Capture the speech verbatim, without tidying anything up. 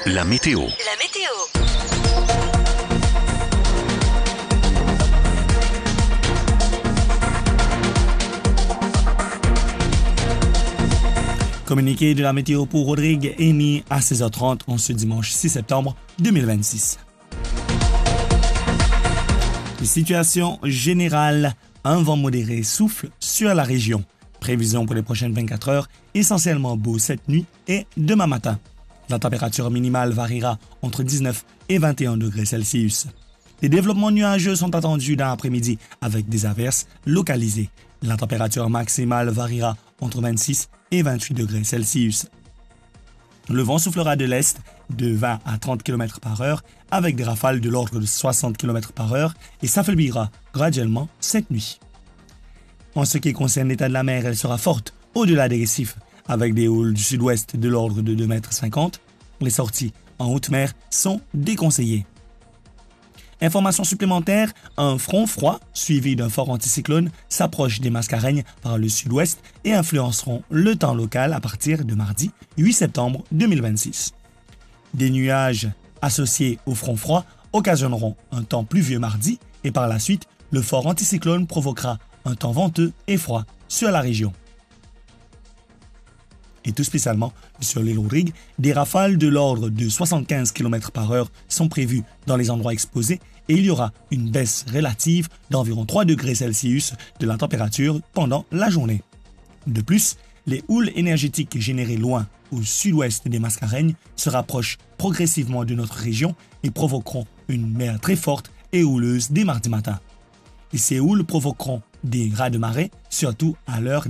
La météo. La météo. Communiqué de la météo pour Rodrigue émis à seize heures trente en ce dimanche six septembre deux mille vingt-six. Situation générale, un vent modéré souffle sur la région. Prévision pour les prochaines vingt-quatre heures, essentiellement beau cette nuit et demain matin. La température minimale variera entre dix-neuf et vingt et un degrés Celsius. Les développements nuageux sont attendus dans l'après-midi avec des averses localisées. La température maximale variera entre vingt-six et vingt-huit degrés Celsius. Le vent soufflera de l'est de vingt à trente kilomètres par heure avec des rafales de l'ordre de soixante kilomètres par heure et s'affaiblira graduellement cette nuit. En ce qui concerne l'état de la mer, elle sera forte au-delà des récifs avec des houles du sud-ouest de l'ordre de deux virgule cinquante mètres. Les sorties en haute mer sont déconseillées. Information supplémentaire, un front froid suivi d'un fort anticyclone s'approche des Mascareignes par le sud-ouest et influenceront le temps local à partir de mardi huit septembre deux mille vingt-six. Des nuages associés au front froid occasionneront un temps pluvieux mardi et par la suite, le fort anticyclone provoquera un temps venteux et froid sur la région. Et tout spécialement sur l'île Rodrigue, des rafales de l'ordre de soixante-quinze kilomètres par heure sont prévues dans les endroits exposés et il y aura une baisse relative d'environ trois degrés Celsius de la température pendant la journée. De plus, les houles énergétiques générées loin au sud-ouest des Mascareignes se rapprochent progressivement de notre région et provoqueront une mer très forte et houleuse dès mardi matin. Et ces houles provoqueront des raz de marée, surtout à l'heure